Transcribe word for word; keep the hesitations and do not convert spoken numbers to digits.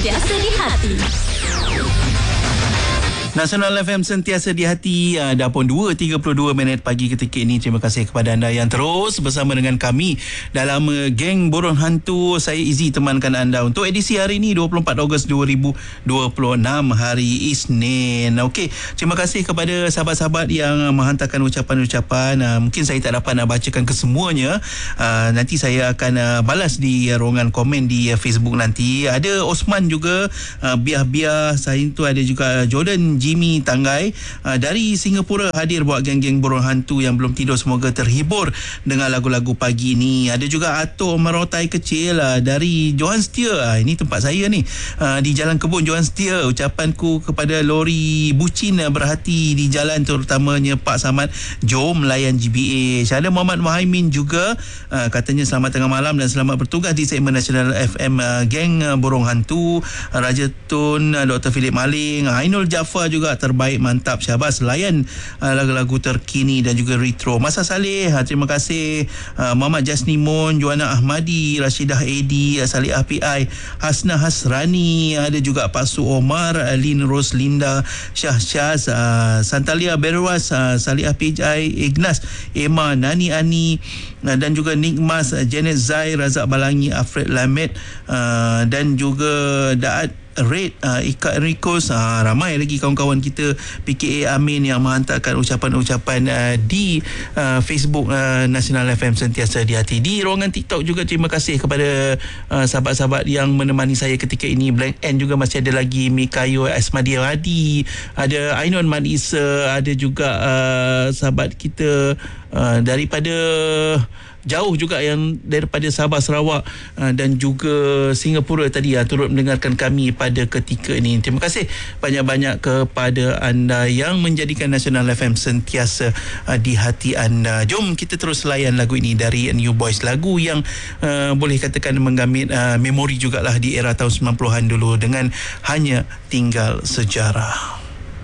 sentiasa di hati. Nasional F M sentiasa di hati. uh, Dah pun dua tiga puluh dua minit pagi ketika ini. Terima kasih kepada anda yang terus bersama dengan kami dalam uh, Geng Burung Hantu. Saya Izzy temankan anda untuk edisi hari ini dua puluh empat Ogos dua ribu dua puluh enam, hari Isnin. Okey, terima kasih kepada sahabat-sahabat yang menghantarkan ucapan-ucapan. uh, Mungkin saya tak dapat nak bacakan kesemuanya. uh, Nanti saya akan uh, balas di uh, ruangan komen di uh, Facebook nanti. Ada Osman juga, uh, biah-biah. Saya tu ada juga Jordan Jimmy Tanggai uh, dari Singapura hadir buat geng-geng Burung Hantu yang belum tidur. Semoga terhibur dengan lagu-lagu pagi ini. Ada juga Ato Merotai Kecil uh, dari Johan Setia. Uh, ini tempat saya ni, uh, di Jalan Kebun Johan Setia. Ucapanku kepada lori bucin uh, berhati di jalan, terutamanya Pak Samad, jom layan G B H. Ada Muhammad Muhaimin juga, uh, katanya selamat tengah malam dan selamat bertugas di segmen Nasional F M uh, Geng uh, Burung Hantu. uh, Raja Tun, uh, Doktor Philip Maling, uh, Ainul Jaafar juga terbaik, mantap, syabas, layan uh, lagu-lagu terkini dan juga retro. Masa Saleh, uh, terima kasih. uh, Muhammad Jasnimun, Juana Ahmadi, Rashidah Edi, uh, Salihah P I, Hasna Hasrani, ada juga Pak Su Omar, uh, Lin Roslinda, Syah Syaz, uh, Santalia Berwas, uh, Salihah P I, Ignas, Emma, Nani Ani, uh, dan juga Nikmas, uh, Janet Zai, Razak Balangi, Alfred Lamed, uh, dan juga Daat Red, uh, Ika Enricos, uh, ramai lagi kawan-kawan kita P K A Amin yang menghantarkan ucapan-ucapan uh, di uh, Facebook uh, Nasional F M sentiasa di hati. Di ruangan TikTok juga terima kasih kepada uh, sahabat-sahabat yang menemani saya ketika ini. Blank N juga masih ada lagi, Mikayo Asmadi Radi, ada Ainun Madisa, ada juga uh, sahabat kita uh, daripada jauh juga yang daripada Sabah, Sarawak, uh, dan juga Singapura tadi uh, turut mendengarkan kami pada ketika ini. Terima kasih banyak-banyak kepada anda yang menjadikan Nasional F M sentiasa uh, di hati anda. Jom kita terus layan lagu ini dari New Boys, lagu yang uh, boleh katakan menggamit uh, memori jugalah di era tahun sembilan puluhan dulu dengan Hanya Tinggal Sejarah.